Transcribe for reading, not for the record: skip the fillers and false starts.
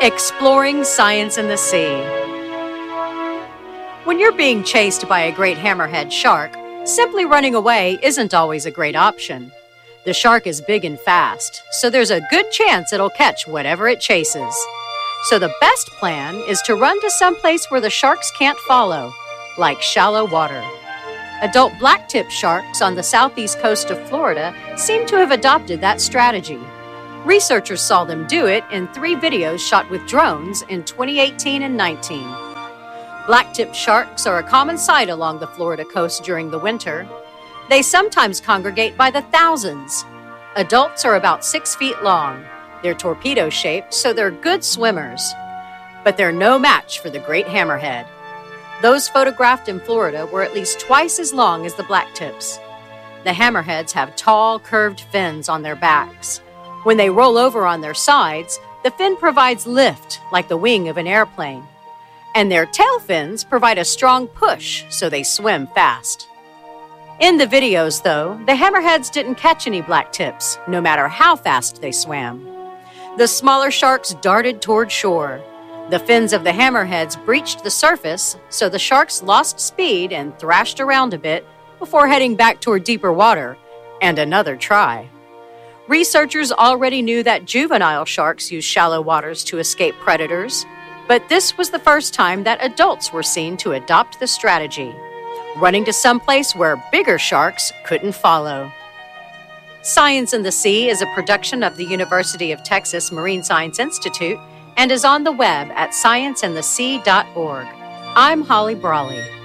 Exploring science in the sea. When you're being chased by a great hammerhead shark, simply running away isn't always a great option. The shark is big and fast, so there's a good chance it'll catch whatever it chases. So the best plan is to run to someplace where the sharks can't follow, like shallow water. Adult blacktip sharks on the southeast coast of Florida seem to have adopted that strategy. Researchers saw them do it in 3 videos shot with drones in 2018 and 19. Blacktip sharks are a common sight along the Florida coast during the winter. They sometimes congregate by the thousands. Adults are about 6 feet long. They're torpedo-shaped, so they're good swimmers. But they're no match for the great hammerhead. Those photographed in Florida were at least twice as long as the blacktips. The hammerheads have tall, curved fins on their backs. When they roll over on their sides, the fin provides lift like the wing of an airplane. And their tail fins provide a strong push, so they swim fast. In the videos, though, the hammerheads didn't catch any blacktips, no matter how fast they swam. The smaller sharks darted toward shore. The fins of the hammerheads breached the surface, so the sharks lost speed and thrashed around a bit before heading back toward deeper water and another try. Researchers already knew that juvenile sharks use shallow waters to escape predators, but this was the first time that adults were seen to adopt the strategy, running to someplace where bigger sharks couldn't follow. Science in the Sea is a production of the University of Texas Marine Science Institute and is on the web at scienceinthesea.org. I'm Holly Brawley.